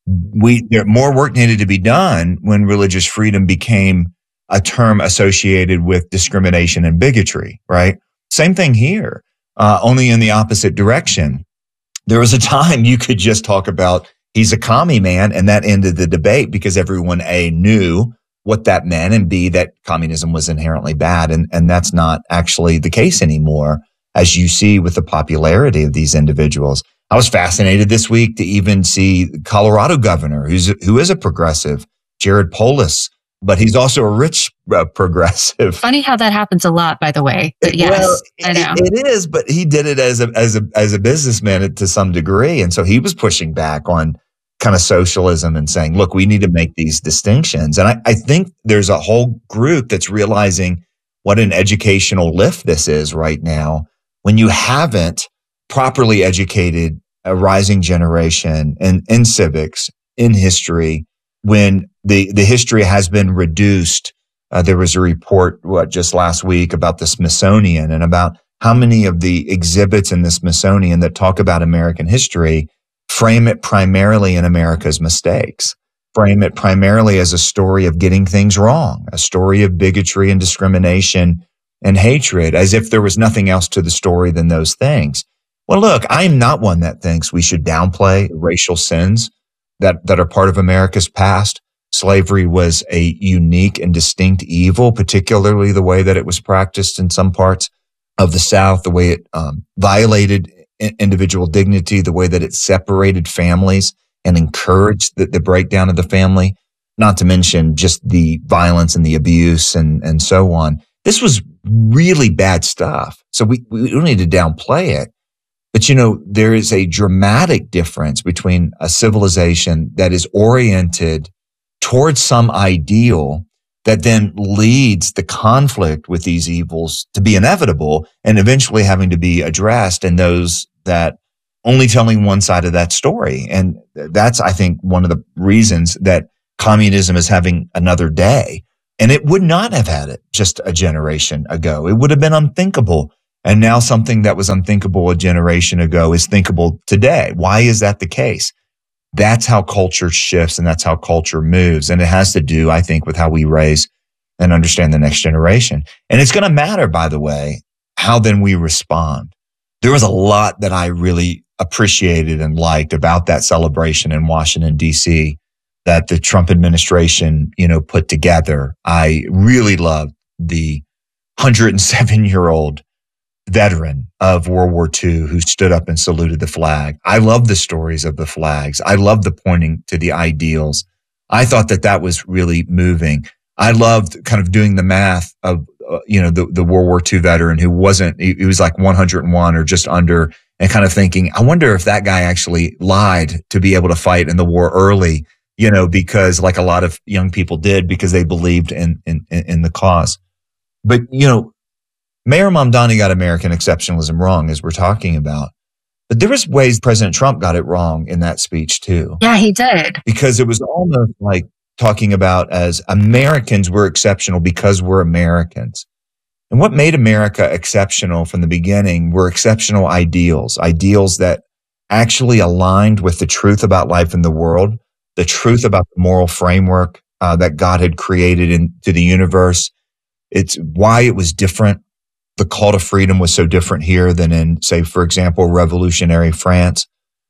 More work needed to be done when religious freedom became a term associated with discrimination and bigotry, right? Same thing here, only in the opposite direction. There was a time you could just talk about he's a commie man, and that ended the debate because everyone, A, knew what that meant, and B, that communism was inherently bad. And that's not actually the case anymore, as you see with the popularity of these individuals. I was fascinated this week to even see the Colorado governor, who is a progressive, Jared Polis, but he's also a rich progressive. Funny how that happens a lot, by the way. But yes, well, I know. It is, but he did it as a businessman to some degree. And so he was pushing back on kind of socialism and saying, look, we need to make these distinctions. And I think there's a whole group that's realizing what an educational lift this is right now when you haven't properly educated a rising generation in civics, in history, when the history has been reduced. There was a report just last week about the Smithsonian and about how many of the exhibits in the Smithsonian that talk about American history frame it primarily in America's mistakes, frame it primarily as a story of getting things wrong, a story of bigotry and discrimination and hatred, as if there was nothing else to the story than those things. Well, look, I am not one that thinks we should downplay racial sins that are part of America's past. Slavery was a unique and distinct evil, particularly the way that it was practiced in some parts of the South, the way it violated individual dignity, the way that it separated families and encouraged the breakdown of the family, not to mention just the violence and the abuse and so on. This was really bad stuff. So we don't need to downplay it. But, there is a dramatic difference between a civilization that is oriented towards some ideal that then leads the conflict with these evils to be inevitable and eventually having to be addressed, and those that only telling one side of that story. And that's, I think, one of the reasons that communism is having another day. And it would not have had it just a generation ago. It would have been unthinkable. And now something that was unthinkable a generation ago is thinkable today. Why is that the case? That's how culture shifts and that's how culture moves. And it has to do, I think, with how we raise and understand the next generation. And it's going to matter, by the way, how then we respond. There was a lot that I really appreciated and liked about that celebration in Washington, D.C. that the Trump administration, put together. I really loved the 107-year-old veteran of World War II who stood up and saluted the flag. I love the stories of the flags. I love the pointing to the ideals. I thought that was really moving. I loved kind of doing the math of, the World War II veteran who he was like 101 or just under, and kind of thinking, I wonder if that guy actually lied to be able to fight in the war early, because like a lot of young people did, because they believed in the cause. But, Mayor Mamdani got American exceptionalism wrong, as we're talking about. But there was ways President Trump got it wrong in that speech too. Yeah, he did. Because it was almost like talking about as Americans were exceptional because we're Americans. And what made America exceptional from the beginning were exceptional ideals that actually aligned with the truth about life in the world, the truth about the moral framework that God had created into the universe. It's why it was different. The call to freedom was so different here than in, say, for example, revolutionary France.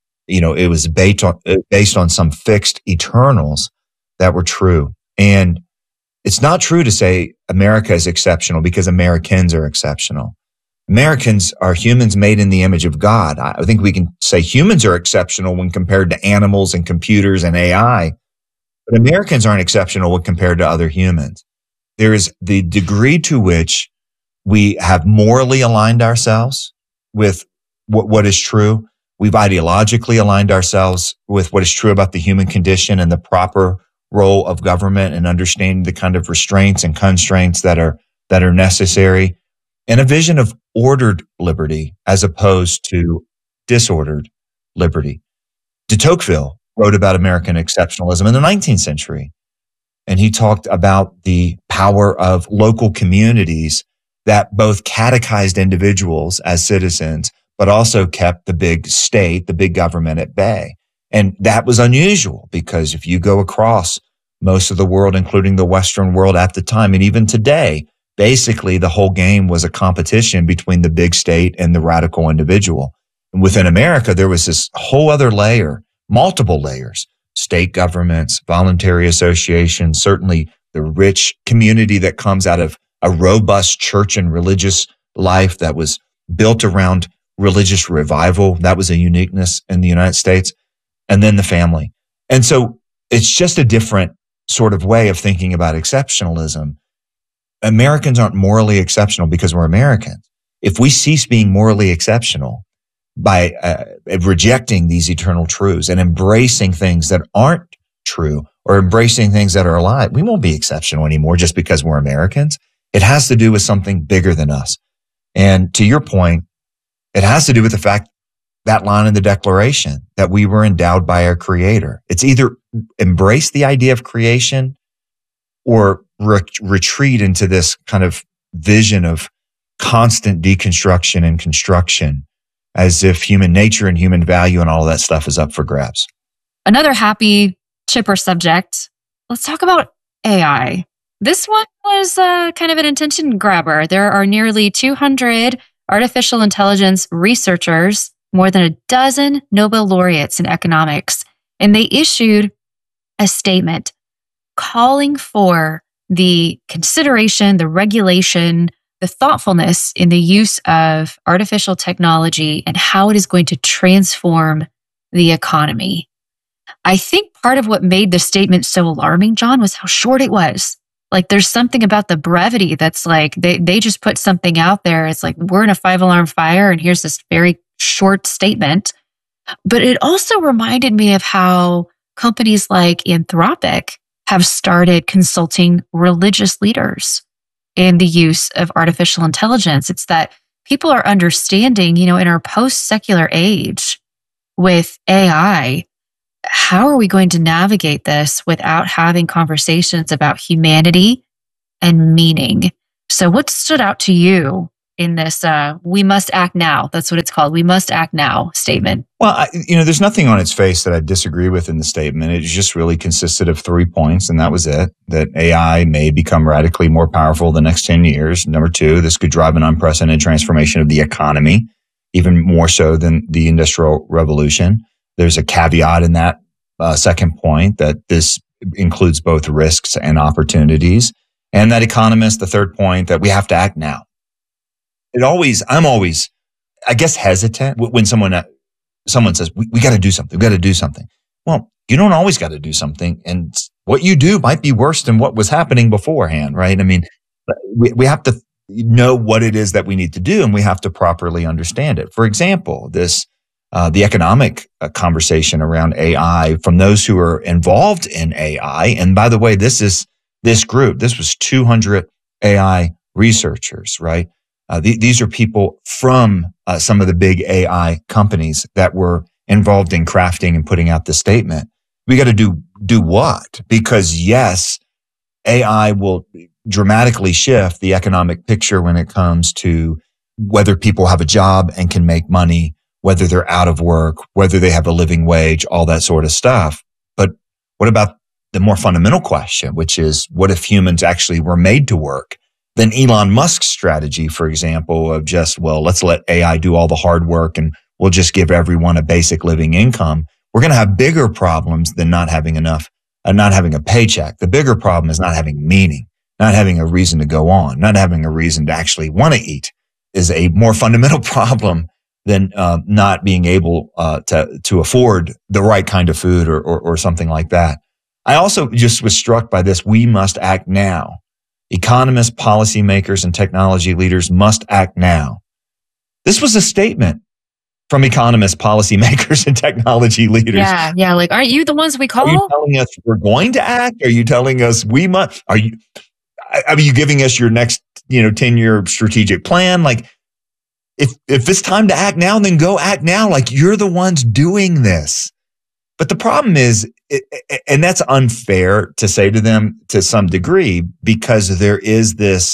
It was based on some fixed eternals that were true. And it's not true to say America is exceptional because Americans are exceptional. Americans are humans made in the image of God. I think we can say humans are exceptional when compared to animals and computers and AI, but Americans aren't exceptional when compared to other humans. There is the degree to which we have morally aligned ourselves with what is true. We've ideologically aligned ourselves with what is true about the human condition and the proper role of government and understanding the kind of restraints and constraints that are necessary, and a vision of ordered liberty as opposed to disordered liberty. De Tocqueville wrote about American exceptionalism in the 19th century, and he talked about the power of local communities that both catechized individuals as citizens, but also kept the big state, the big government at bay. And that was unusual because if you go across most of the world, including the Western world at the time, and even today, basically the whole game was a competition between the big state and the radical individual. And within America, there was this whole other layer, multiple layers, state governments, voluntary associations, certainly the rich community that comes out of a robust church and religious life that was built around religious revival. That was a uniqueness in the United States. And then the family. And so it's just a different sort of way of thinking about exceptionalism. Americans aren't morally exceptional because we're Americans. If we cease being morally exceptional by rejecting these eternal truths and embracing things that aren't true or embracing things that are a lie, we won't be exceptional anymore just because we're Americans. It has to do with something bigger than us. And to your point, it has to do with the fact that line in the Declaration that we were endowed by our Creator. It's either embrace the idea of creation or retreat into this kind of vision of constant deconstruction and construction, as if human nature and human value and all of that stuff is up for grabs. Another happy, chipper subject. Let's talk about AI. This one was kind of an attention grabber. There are nearly 200 artificial intelligence researchers, more than a dozen Nobel laureates in economics, and they issued a statement calling for the consideration, the regulation the thoughtfulness in the use of artificial technology and how it is going to transform the economy. I think part of what made the statement so alarming, John, was how short it was. Like, there's something about the brevity that's like, they just put something out there. It's like, we're in a 5-alarm fire, and here's this very short statement. But it also reminded me of how companies like Anthropic have started consulting religious leaders in the use of artificial intelligence. It's that people are understanding, in our post-secular age with AI, how are we going to navigate this without having conversations about humanity and meaning? So what stood out to you in this, we must act now? That's what it's called. We must act now statement. Well, there's nothing on its face that I disagree with in the statement. It just really consisted of 3 points, and that was it. That AI may become radically more powerful the next 10 years. Number 2, this could drive an unprecedented transformation of the economy, even more so than the Industrial Revolution. There's a caveat in that second point that this includes both risks and opportunities. And that economist, the third point, that we have to act now. I'm always, I guess, hesitant when someone says, we got to do something. We got to do something. Well, you don't always got to do something. And what you do might be worse than what was happening beforehand, right? I mean, we have to know what it is that we need to do, and we have to properly understand it. For example, the economic conversation around AI from those who are involved in AI. And by the way, this was 200 AI researchers, right? These are people from some of the big AI companies that were involved in crafting and putting out the statement. We got to do what? Because yes, AI will dramatically shift the economic picture when it comes to whether people have a job and can make money, whether they're out of work, whether they have a living wage, all that sort of stuff. But what about the more fundamental question, which is, what if humans actually were made to work? Then Elon Musk's strategy, for example, of just, well, let's let AI do all the hard work and we'll just give everyone a basic living income. We're going to have bigger problems than not having enough, not having a paycheck. The bigger problem is not having meaning, not having a reason to go on, not having a reason to actually want to eat is a more fundamental problem than not being able to afford the right kind of food or something like that. I also just was struck by this. We must act now. Economists, policymakers, and technology leaders must act now. This was a statement from economists, policymakers, and technology leaders. Yeah. Like, aren't you the ones we call? Are you telling us we're going to act? Are you telling us we must? Are you giving us your next, 10-year strategic plan? Like, if it's time to act now, then go act now. Like, you're the ones doing this. But the problem is, and that's unfair to say to them to some degree, because there is this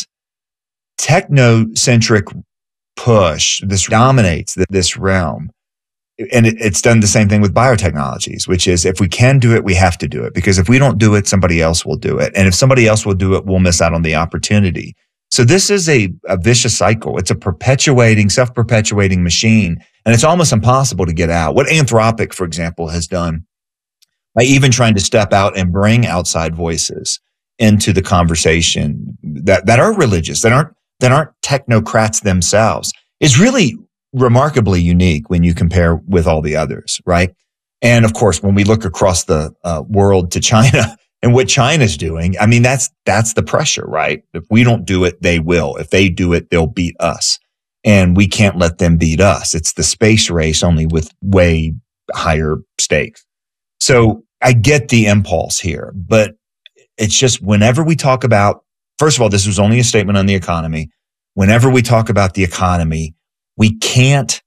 technocentric push. This dominates this realm. And it's done the same thing with biotechnologies, which is, if we can do it, we have to do it. Because if we don't do it, somebody else will do it. And if somebody else will do it, we'll miss out on the opportunity. So this is a vicious cycle. It's a self-perpetuating machine, and it's almost impossible to get out. What Anthropic, for example, has done by even trying to step out and bring outside voices into the conversation that are religious, that aren't technocrats themselves, is really remarkably unique when you compare with all the others, right? And of course, when we look across the world to China, and what China's doing, I mean, that's the pressure, right? If we don't do it, they will. If they do it, they'll beat us. And we can't let them beat us. It's the space race, only with way higher stakes. So I get the impulse here, but it's just, whenever we talk about, first of all, this was only a statement on the economy. Whenever we talk about the economy, we can't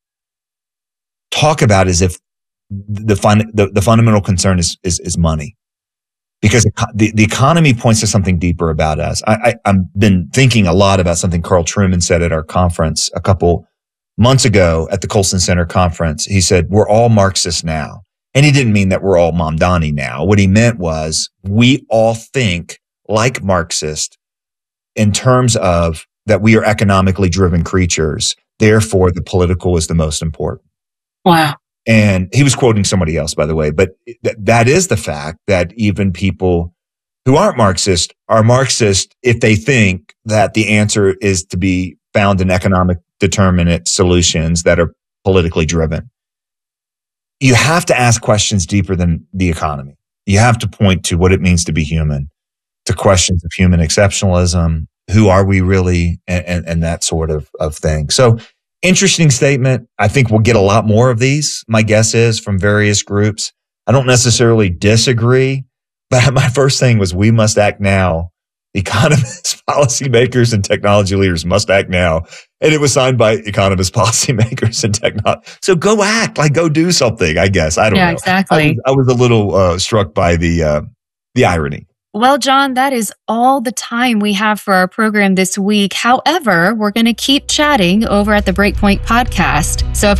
talk about it as if the fundamental concern is money. Because the economy points to something deeper about us. I've been thinking a lot about something Carl Trueman said at our conference a couple months ago at the Colson Center conference. He said, we're all Marxists now. And he didn't mean that we're all Mamdani now. What he meant was, we all think like Marxists in terms of that we are economically driven creatures. Therefore, the political is the most important. Wow. And he was quoting somebody else, by the way, but that is the fact that even people who aren't Marxist are Marxist if they think that the answer is to be found in economic determinate solutions that are politically driven. You have to ask questions deeper than the economy. You have to point to what it means to be human, to questions of human exceptionalism. Who are we really? And that sort of thing. So interesting statement. I think we'll get a lot more of these. My guess is from various groups. I don't necessarily disagree, but my first thing was we must act now. Economists, policymakers, and technology leaders must act now. And it was signed by economists, policymakers, and technology. So go act, like go do something, I guess. I don't know. Yeah, exactly. I was a little struck by the irony. Well, John, that is all the time we have for our program this week. However, we're going to keep chatting over at the Breakpoint podcast. So if